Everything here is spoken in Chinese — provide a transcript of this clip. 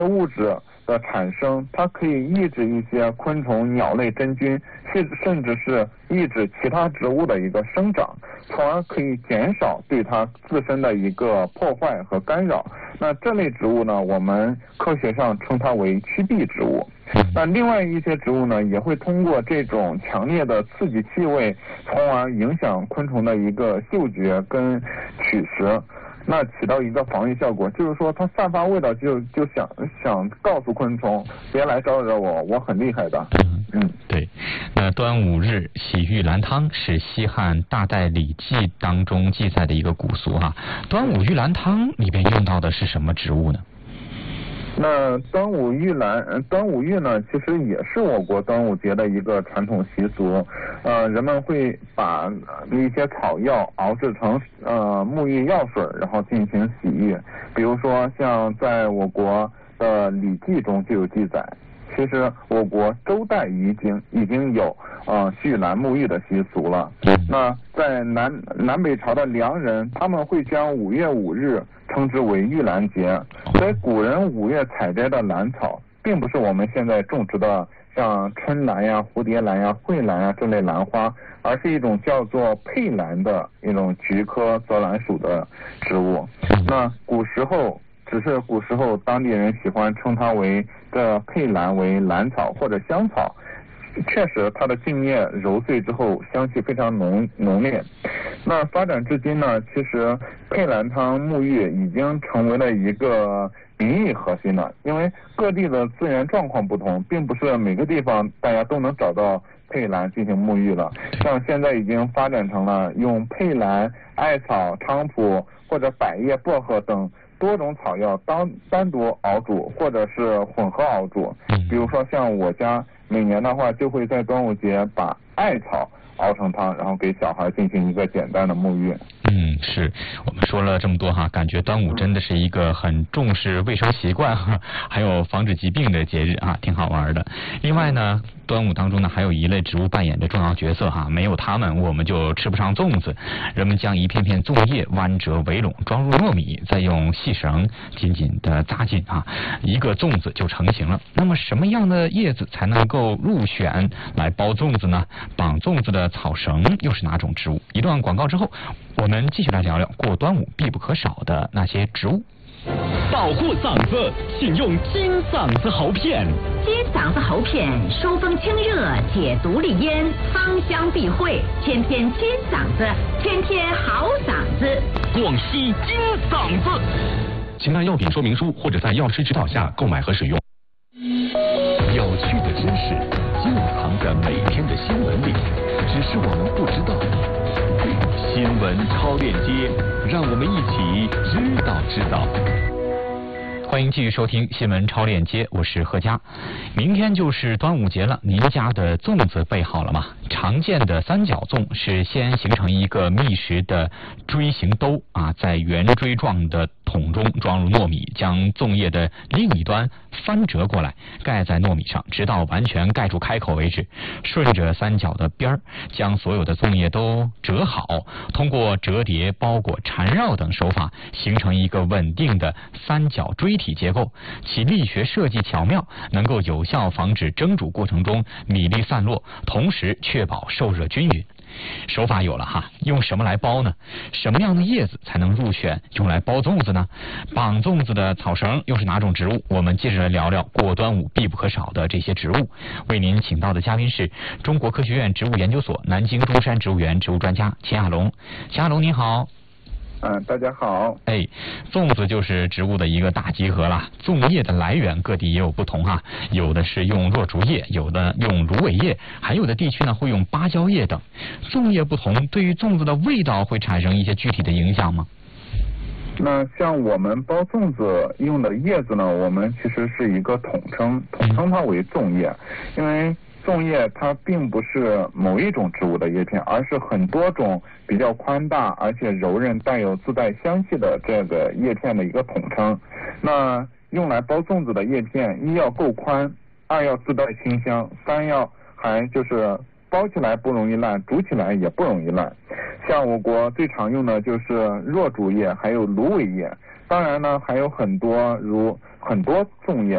物质的产生，它可以抑制一些昆虫、鸟类真菌，甚至是抑制其他植物的一个生长，从而可以减少对它自身的一个破坏和干扰。那这类植物呢，我们科学上称它为趋避植物。那另外一些植物呢，也会通过这种强烈的刺激气味，从而影响昆虫的一个嗅觉跟取食。那起到一个防御效果，就是说它散发味道就想告诉昆虫别来招惹我，我很厉害的。 对。那端午日洗玉兰汤是西汉大代礼记当中记载的一个古俗哈。端午玉兰汤里边用到的是什么植物呢？ 那端午玉呢，其实也是我国端午节的一个传统习俗。人们会把一些草药熬制成沐浴药水，然后进行洗浴。比如说像在我国的礼记中就有记载，其实我国周代已经有续兰沐浴的习俗了。那在南北朝的梁人，他们会将5月5日称之为玉兰节。所以古人5月采摘的兰草，并不是我们现在种植的像春兰呀、蝴蝶兰呀、蕙兰呀这类兰花，而是一种叫做佩兰的一种菊科泽兰属的植物。那古时候当地人喜欢称它为这佩兰为兰草或者香草。确实它的茎叶揉碎之后香气非常浓烈。那发展至今呢，其实佩兰汤沐浴已经成为了一个民意核心了，因为各地的资源状况不同，并不是每个地方大家都能找到佩兰进行沐浴了。像现在已经发展成了用佩兰、艾草、菖蒲或者百叶、薄荷等多种草药单独熬煮，或者是混合熬煮。比如说像我家每年的话，就会在端午节把艾草熬成汤，然后给小孩进行一个简单的沐浴。 是我们说了这么多哈，感觉端午真的是一个很重视卫生习惯还有防止疾病的节日啊，挺好玩的。另外呢，端午当中呢还有一类植物扮演着重要角色哈，没有它们我们就吃不上粽子。人们将一片片粽叶弯折围拢，装入糯米，再用细绳紧紧的扎紧啊，一个粽子就成型了。那么什么样的叶子才能够入选来包粽子呢？绑粽子的草绳又是哪种植物？一段广告之后，我们继续来聊聊过端午必不可少的那些植物。 保护嗓子，请用金嗓子喉片。 金嗓子喉片疏风清热，解毒利咽，芳香避秽，天天金嗓子，天天好嗓子。 广西金嗓子。请看药品说明书或者在药师指导下购买和使用。有趣的知识就藏在每天的新闻里，只是我们不知道。新闻超链接，让我们一起知道。 欢迎继续收听新闻超链接，我是何佳。明天就是端午节了，您家的粽子备好了吗？常见的三角粽是先形成一个密实的锥形兜啊，在圆锥状的桶中装入糯米，将粽叶的另一端翻折过来，盖在糯米上，直到完全盖住开口为止。顺着三角的边儿，将所有的粽叶都折好，通过折叠、包裹、缠绕等手法，形成一个稳定的三角锥体结构。其力学设计巧妙，能够有效防止蒸煮过程中米粒散落，同时确保受热均匀。手法有了哈，用什么来包呢？什么样的叶子才能入选用来包粽子呢？绑粽子的草绳又是哪种植物？我们接着来聊聊过端午必不可少的这些植物。为您请到的嘉宾是中国科学院植物研究所南京中山植物园植物专家钱亚龙。钱亚龙您好。 大家好。 粽子就是植物的一个大集合啦。粽叶的来源各地也有不同哈，有的是用若竹叶，有的用芦苇叶，还有的地区呢会用芭蕉叶等。粽叶不同，对于粽子的味道会产生一些具体的影响吗？ 那像我们包粽子用的叶子呢，我们其实是一个统称它为粽叶，因为粽叶它并不是某一种植物的叶片，而是很多种比较宽大而且柔韧、带有自带香气的这个叶片的一个统称。那用来包粽子的叶片，一要够宽，二要自带清香，三要还就是包起来不容易烂，煮起来也不容易烂。像我国最常用的就是若竹叶还有芦苇叶，当然呢还有很多粽叶，